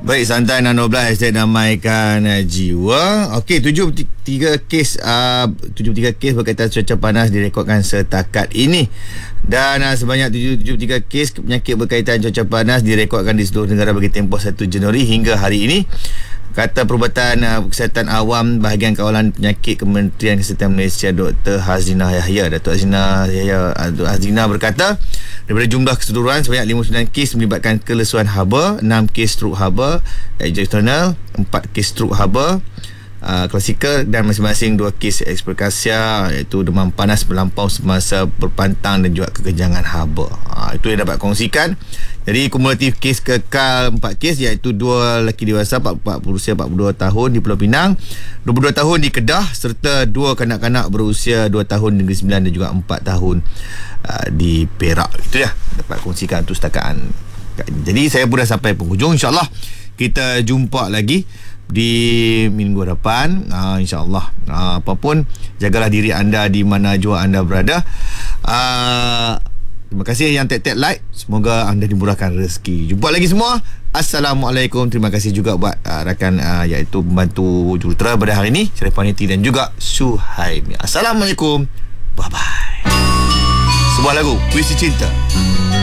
Baik, Santai Nano Blast, Estate Damaikan Jiwa. Okey, 73 kes berkaitan cuaca panas direkodkan setakat ini. Dan sebanyak 73 kes penyakit berkaitan cuaca panas direkodkan di seluruh negara bagi tempoh 1 Januari hingga hari ini. Kata Perubatan Kesihatan Awam Bahagian Kawalan Penyakit Kementerian Kesihatan Malaysia, Dr. Hazina Yahya. Datuk Hazina berkata, daripada jumlah keseluruhan sebanyak 59 kes melibatkan kelesuan haba, 6 kes strok haba external, 4 kes strok haba klasikal, dan masing-masing 2 kes ekspeksia, iaitu demam panas melampau semasa berpantang dan juga kekenjangan haba. Itu yang dapat kongsikan. Jadi kumulatif kes kekal 4 kes, iaitu 2 lelaki dewasa berusia 42 tahun di Pulau Pinang, 22 tahun di Kedah, serta 2 kanak-kanak berusia 2 tahun, Negeri Sembilan dan juga 4 tahun di Perak. Itu ya dapat kongsikan untuk setakat. Jadi saya pun dah sampai penghujung. InsyaAllah kita jumpa lagi di minggu depan, InsyaAllah. Apapun, jagalah diri anda di mana jua anda berada. Terima kasih yang tag like. Semoga anda dimurahkan rezeki. Jumpa lagi semua. Assalamualaikum. Terima kasih juga buat rakan iaitu pembantu jurutera pada hari ini, Syarif Paniti dan juga Suhaimi. Assalamualaikum. Bye bye. Sebuah lagu Puisi Cinta.